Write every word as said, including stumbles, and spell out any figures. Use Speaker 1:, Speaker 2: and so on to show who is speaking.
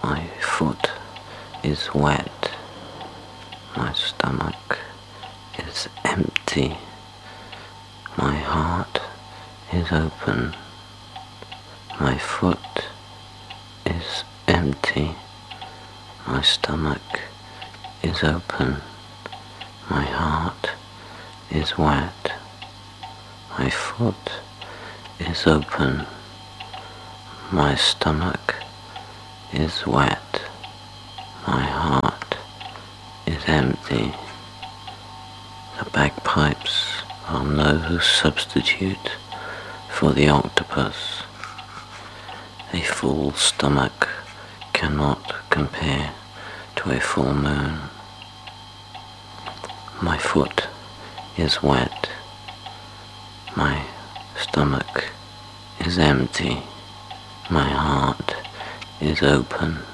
Speaker 1: My foot is wet. My stomach is empty. My heart is open. My foot is empty. My stomach is open. My heart is wet. My foot is open. My stomach is wet. My heart is empty. The bagpipes are no substitute for the octopus. A full stomach cannot compare to a full moon. My foot is wet. My stomach is empty. My heart is open.